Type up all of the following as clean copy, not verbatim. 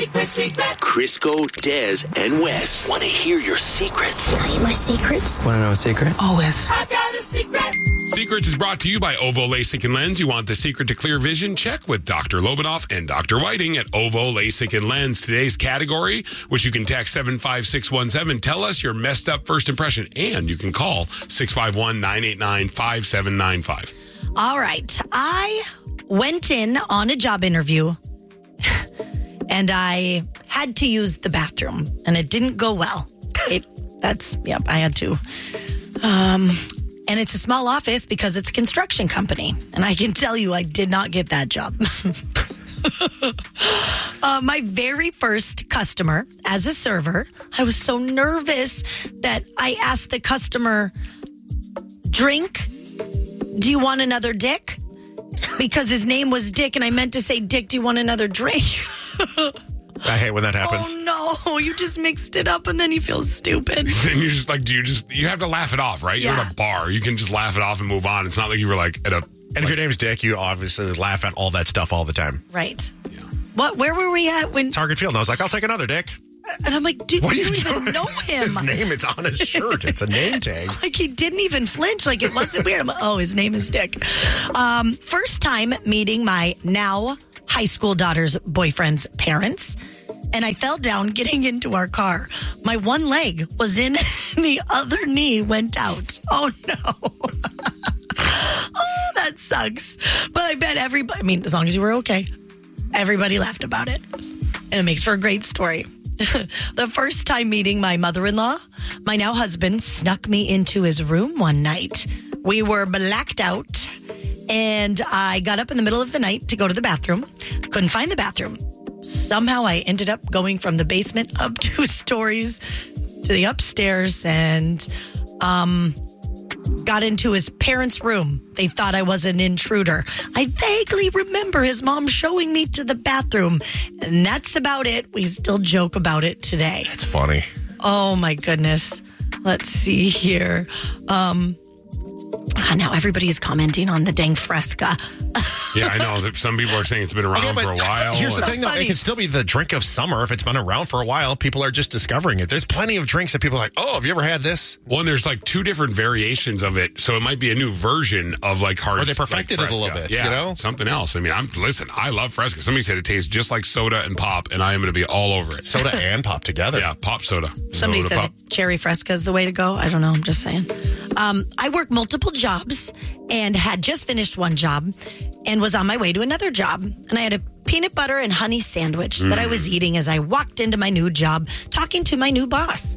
secret. Crisco, Des, and Wes want to hear your secrets. Tell you my secrets. Want to know a secret? Always. I've got a secret. Secrets is brought to you by Ovo LASIK and Lens. You want the secret to clear vision? Check with Dr. Lobanoff and Dr. Whiting at Ovo LASIK and Lens. Today's category, which you can text 75617. Tell us your messed up first impression, and you can call 651-989-5795. All right. I went in on a job interview and I had to use the bathroom and it didn't go well. I had to. And it's a small office because it's a construction company. And I can tell you I did not get that job. My very first customer as a server, I was so nervous that I asked the customer, drink? Do you want another dick? Because his name was Dick and I meant to say, Dick, do you want another drink? I hate when that happens. Oh no, you just mixed it up and then you feel stupid. And you're just like, you have to laugh it off, right? Yeah. You're at a bar. You can just laugh it off and move on. It's not like you were like at a... And if your name's Dick, you obviously laugh at all that stuff all the time. Right. Yeah. Where were we at when... Target Field. And I was like, I'll take another Dick. And I'm like, dude, What are you you don't even doing? know him. His name, it's on his shirt. It's a name tag. Like, he didn't even flinch. Like, it wasn't weird. I'm like, oh, his name is Dick. First time meeting my now high school daughter's boyfriend's parents. And I fell down getting into our car. My one leg was in, the other knee went out. Oh, no. Oh, that sucks. But I bet everybody, as long as you were okay, everybody laughed about it. And it makes for a great story. The first time meeting my mother-in-law, my now husband snuck me into his room one night. We were blacked out, and I got up in the middle of the night to go to the bathroom. Couldn't find the bathroom. Somehow I ended up going from the basement up 2 stories to the upstairs and got into his parents' room. They thought I was an intruder. I vaguely remember his mom showing me to the bathroom, and that's about it. We still joke about it today. It's funny. Oh, my goodness. Let's see here. Now everybody's commenting on the dang Fresca. Yeah, I know that some people are saying it's been around for a while. Here's the So thing, though. funny. It can still be the drink of summer if it's been around for a while. People are just discovering it. There's plenty of drinks that people are like, oh, have you ever had this? One, there's like 2 different variations of it, so it might be a new version of like hard. Or they perfected it a little bit, yeah, you know? something else. I love Fresca. Somebody said it tastes just like soda and pop, and I am going to be all over it. Soda and pop together. Yeah, pop soda. Somebody Soda said pop. that cherry Fresca is the way to go. I don't know. I'm just saying. I work multiple jobs and had just finished one job and was on my way to another job. And I had a peanut butter and honey sandwich that I was eating as I walked into my new job, talking to my new boss.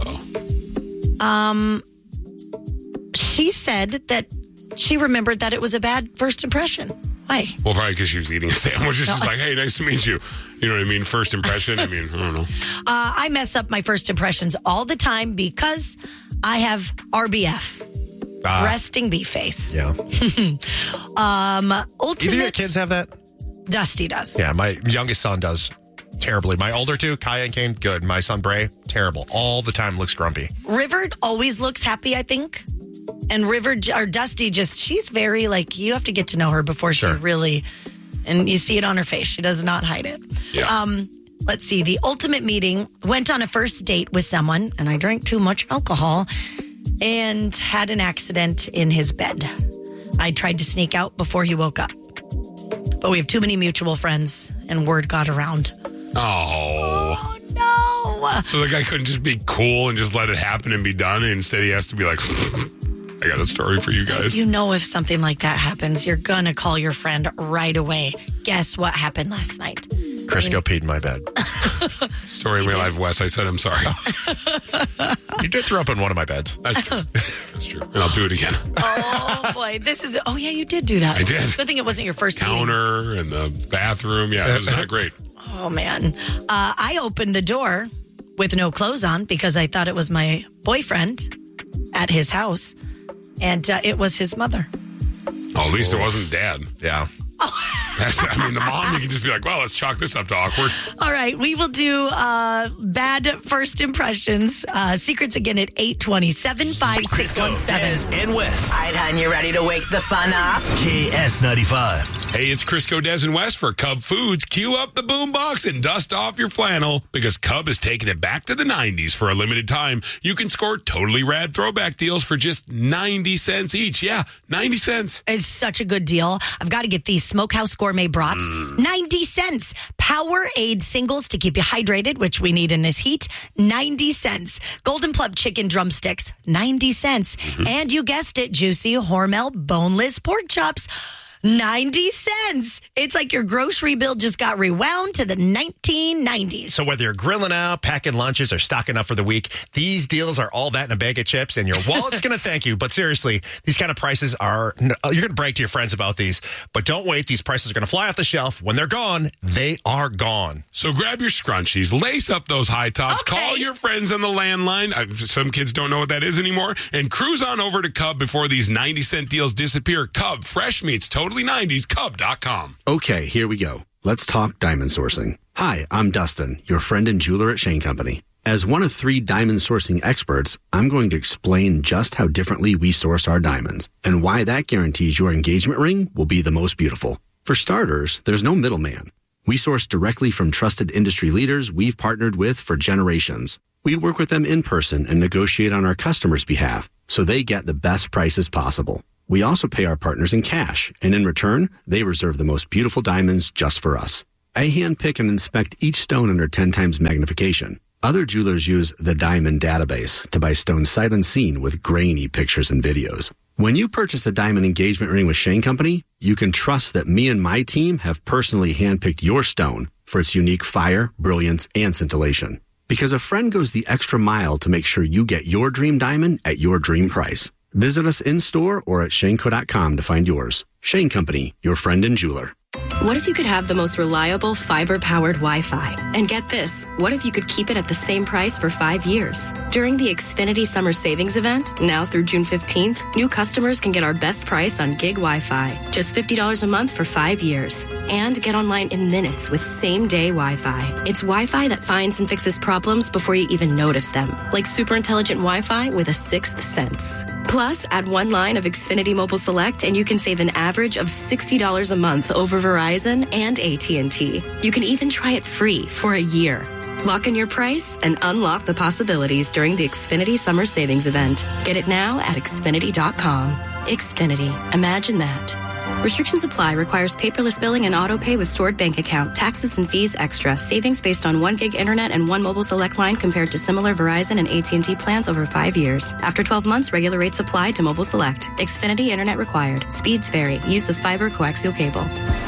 Uh-oh. She said that she remembered that it was a bad first impression. Why? Well, probably because she was eating a sandwich. She's like, hey, nice to meet you. You know what I mean? First impression. I don't know. I mess up my first impressions all the time because I have RBF. Resting bee face. Yeah. Ultimate. Either of your kids have that? Dusty does. Yeah, my youngest son does terribly. My older 2, Kaya and Kane, good. My son, Bray, terrible. All the time looks grumpy. River always looks happy, I think. And Dusty she's very you have to get to know her before she really, and you see it on her face. She does not hide it. Yeah. Let's see. The ultimate meeting, went on a first date with someone, and I drank too much alcohol and had an accident in his bed. I tried to sneak out before he woke up. But we have too many mutual friends, and word got around. Oh. Oh, no. So the guy couldn't just be cool and just let it happen and be done. And instead he has to be like, I got a story for you guys. You know, if something like that happens, you're going to call your friend right away. Guess what happened last night? Crisco peed in my bed. Story of my life, Wes. I said I'm sorry. You did throw up in one of my beds. That's true. That's true. And I'll do it again. Oh, boy. Oh, yeah, you did do that. I did. Good thing it wasn't your first meeting. Counter and the bathroom. Yeah, it was not great. Oh, man. I opened the door with no clothes on because I thought it was my boyfriend at his house. And it was his mother. Oh, at least it wasn't dad. Yeah. The mom, you can just be like, well, let's chalk this up to awkward. All right, we will do bad first impressions. Secrets again at 8:27, 5617. Des, and Wes. All right, hon, you ready to wake the fun up? KS95. Hey, it's Crisco, Des, and West for Cub Foods. Cue up the boombox and dust off your flannel because Cub is taking it back to the 90s for a limited time. You can score totally rad throwback deals for just 90 cents each. Yeah, 90 cents. It's such a good deal. I've got to get these Smokehouse Gourmet brats. 90 cents. Powerade singles to keep you hydrated, which we need in this heat. 90 cents. Golden Plum chicken drumsticks. 90 cents. And you guessed it, juicy Hormel boneless pork chops. 90 cents. It's like your grocery bill just got rewound to the 1990s. So whether you're grilling out, packing lunches, or stocking up for the week, these deals are all that in a bag of chips, and your wallet's going to thank you. But seriously, these kind of prices are, you're going to brag to your friends about these. But don't wait. These prices are going to fly off the shelf. When they're gone, they are gone. So grab your scrunchies, lace up those high tops, Okay. call your friends on the landline. Some kids don't know what that is anymore. And cruise on over to Cub before these 90-cent deals disappear. Cub, fresh meats, totally 90s, Cub.com. Okay, here we go. Let's talk diamond sourcing. Hi, I'm Dustin, your friend and jeweler at Shane Company. As one of 3 diamond sourcing experts, I'm going to explain just how differently we source our diamonds and why that guarantees your engagement ring will be the most beautiful. For starters, there's no middleman. We source directly from trusted industry leaders we've partnered with for generations. We work with them in person and negotiate on our customers' behalf so they get the best prices possible. We also pay our partners in cash, and in return, they reserve the most beautiful diamonds just for us. I handpick and inspect each stone under 10 times magnification. Other jewelers use the Diamond Database to buy stones sight unseen with grainy pictures and videos. When you purchase a diamond engagement ring with Shane Company, you can trust that me and my team have personally handpicked your stone for its unique fire, brilliance, and scintillation. Because a friend goes the extra mile to make sure you get your dream diamond at your dream price. Visit us in-store or at shaneco.com to find yours. Shane Company, your friend and jeweler. What if you could have the most reliable fiber-powered Wi-Fi? And get this, what if you could keep it at the same price for 5 years? During the Xfinity Summer Savings Event, now through June 15th, new customers can get our best price on gig Wi-Fi. Just $50 a month for 5 years. And get online in minutes with same-day Wi-Fi. It's Wi-Fi that finds and fixes problems before you even notice them. Like super intelligent Wi-Fi with a sixth sense. Plus, add 1 line of Xfinity Mobile Select and you can save an average of $60 a month over Verizon and AT&T. You can even try it free for a year. Lock in your price and unlock the possibilities during the Xfinity Summer Savings Event. Get it now at Xfinity.com. Xfinity. Imagine that. Restrictions apply. Requires paperless billing and auto pay with stored bank account. Taxes and fees extra. Savings based on 1 gig internet and 1 mobile select line compared to similar Verizon and AT&T plans over 5 years. After 12 months, regular rates apply to mobile select. Xfinity internet required. Speeds vary. Use of fiber coaxial cable.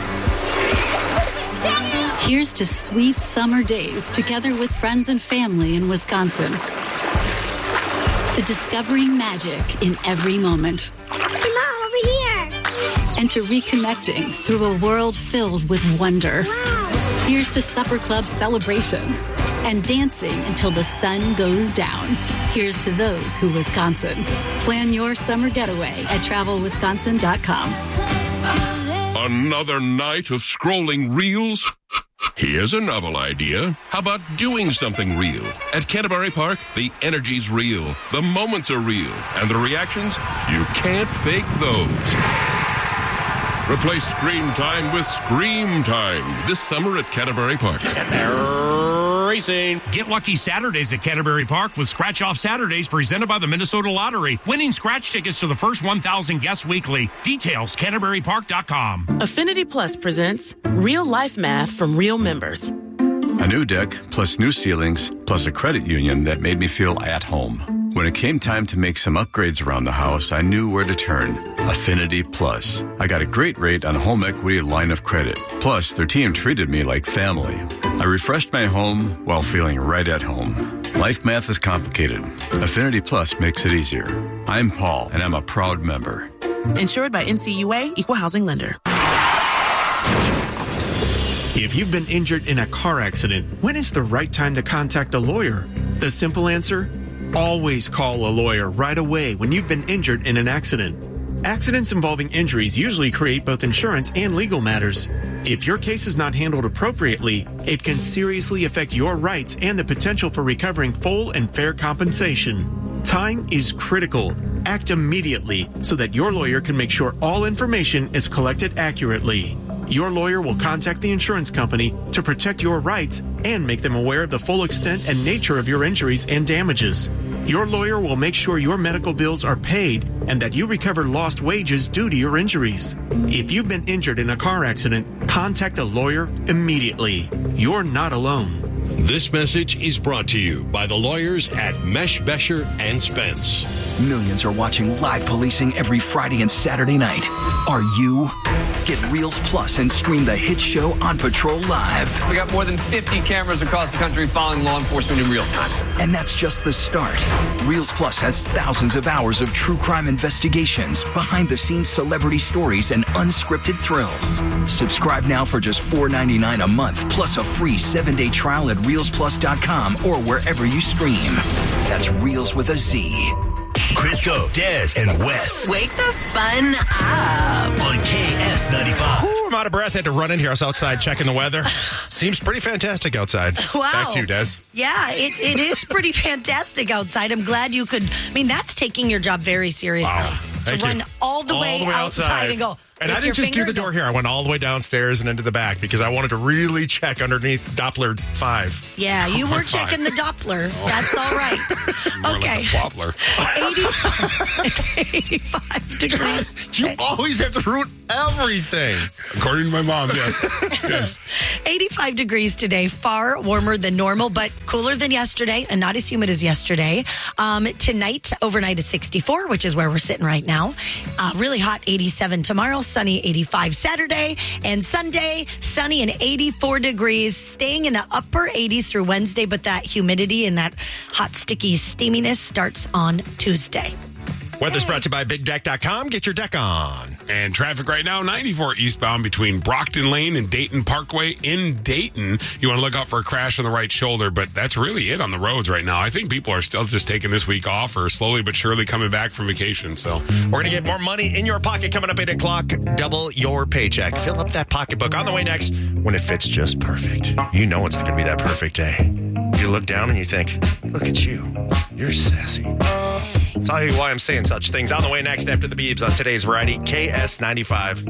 Here's to sweet summer days together with friends and family in Wisconsin. To discovering magic in every moment. Hey, Mom, over here. And to reconnecting through a world filled with wonder. Wow. Here's to supper club celebrations and dancing until the sun goes down. Here's to those who Wisconsin. Plan your summer getaway at travelwisconsin.com. Another night of scrolling reels? Here's a novel idea. How about doing something real? At Canterbury Park, the energy's real, the moments are real, and the reactions, you can't fake those. Replace screen time with Scream Time this summer at Canterbury Park. Racing. Get lucky Saturdays at Canterbury Park with Scratch Off Saturdays presented by the Minnesota Lottery. Winning scratch tickets to the first 1,000 guests weekly. Details, CanterburyPark.com. Affinity Plus presents Real Life Math from Real Members. A new deck, plus new ceilings, plus a credit union that made me feel at home. When it came time to make some upgrades around the house, I knew where to turn. Affinity Plus. I got a great rate on a home equity line of credit. Plus, their team treated me like family. I refreshed my home while feeling right at home. Life math is complicated. Affinity Plus makes it easier. I'm Paul, and I'm a proud member. Insured by NCUA, Equal Housing Lender. If you've been injured in a car accident, when is the right time to contact a lawyer? The simple answer? Always call a lawyer right away when you've been injured in an accident. Accidents involving injuries usually create both insurance and legal matters. If your case is not handled appropriately, it can seriously affect your rights and the potential for recovering full and fair compensation. Time is critical. Act immediately so that your lawyer can make sure all information is collected accurately. Your lawyer will contact the insurance company to protect your rights and make them aware of the full extent and nature of your injuries and damages. Your lawyer will make sure your medical bills are paid and that you recover lost wages due to your injuries. If you've been injured in a car accident, contact a lawyer immediately. You're not alone. This message is brought to you by the lawyers at Mesh, Besher and Spence. Millions are watching live policing every Friday and Saturday night. Are you? Get Reels Plus and stream the hit show On Patrol live. We got more than 50 cameras across the country following law enforcement in real time. And that's just the start. Reels Plus has thousands of hours of true crime investigations, behind-the-scenes celebrity stories, and unscripted thrills. Subscribe now for just $4.99 a month, plus a free 7-day trial at ReelsPlus.com or wherever you stream. That's Reels with a Z. Crisco, Des, and Wes. Wake the fun up. On KS95. Ooh, I'm out of breath. Had to run in here. I was outside checking the weather. Seems pretty fantastic outside. Wow. Back to you, Des. Yeah, it is pretty fantastic outside. I'm glad you could. I mean, that's taking your job very seriously. Wow. To run all the way outside and go. And I didn't just do the door here. I went all the way downstairs and into the back because I wanted to really check underneath Doppler 5. Yeah, you were checking the Doppler. That's all right. Okay. Like a Doppler. 85 degrees. You always have to root everything. According to my mom, yes. Yes. 85 degrees today, far warmer than normal, but cooler than yesterday and not as humid as yesterday. Tonight, overnight is 64, which is where we're sitting right now. Really hot, 87 tomorrow, sunny, 85 Saturday, and Sunday, sunny and 84 degrees, staying in the upper 80s through Wednesday, but that humidity and that hot, sticky steaminess starts on Tuesday. Weather's brought to you by BigDeck.com. Get your deck on. And traffic right now, 94 eastbound between Brockton Lane and Dayton Parkway in Dayton. You want to look out for a crash on the right shoulder, but that's really it on the roads right now. I think people are still just taking this week off or slowly but surely coming back from vacation. So we're going to get more money in your pocket coming up 8 o'clock. Double your paycheck. Fill up that pocketbook. On the way next, when it fits just perfect. You know it's going to be that perfect day. You look down and you think, look at you. You're sassy. I'll tell you why I'm saying such things. On the way next after the Beebs on today's variety, KS95.